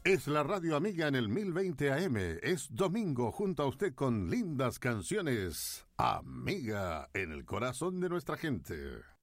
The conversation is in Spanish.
Es la radio amiga en el 1020 AM. Es domingo junto a usted con lindas canciones. Amiga en el corazón de nuestra gente.